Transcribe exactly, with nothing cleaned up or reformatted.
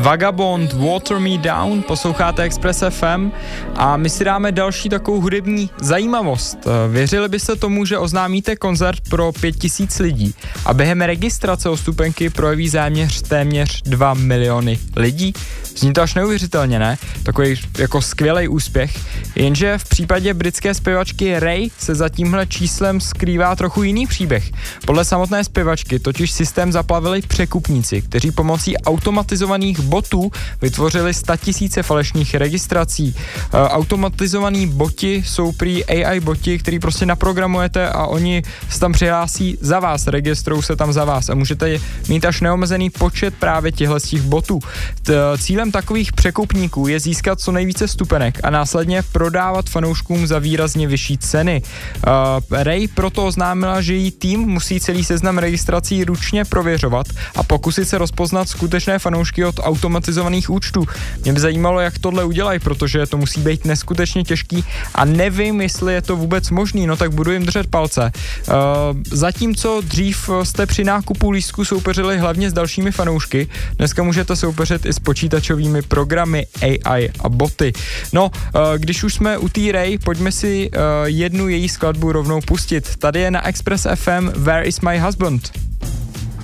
Vagabond, Water Me Down, posloucháte Express F M a my si dáme další takovou hudební zajímavost. Věřili byste tomu, že oznámíte koncert pro pět tisíc lidí a během registrace o vstupenky projeví záměř téměř dva miliony lidí? Zní to až neuvěřitelně, ne? Takový jako skvělý úspěch, jenže v případě britské zpěvačky Ray se za tímhle číslem skrývá trochu jiný příběh. Podle samotné zpěvačky totiž systém zaplavili překupníci, kteří pomocí automatizovaných botů vytvořili statisíce falešných registrací. E, automatizovaný boti jsou prý A I boti, který prostě naprogramujete a oni se tam přihlásí za vás, registrují se tam za vás a můžete mít až neomezený počet právě těchto z těch botů. T, cílem takových překupníků je získat co nejvíce vstupenek a následně prodávat fanouškům za výrazně vyšší ceny. Uh, Ray proto oznámila, že její tým musí celý seznam registrací ručně prověřovat a pokusit se rozpoznat skutečné fanoušky od automatizovaných účtů. Mě by zajímalo, jak tohle udělají, protože to musí být neskutečně těžký a nevím, jestli je to vůbec možný, no tak budu jim držet palce. Uh, zatímco dřív jste při nákupu lístků soupeřili hlavně s dalšími fanoušky, dneska můžete soupeřit i s počítačovými programy A I a boty. No, uh, když už jsme u té Ray, pojďme si uh, jednu její skladbu rovnou pustit. Tady je na Express F M Where is my husband?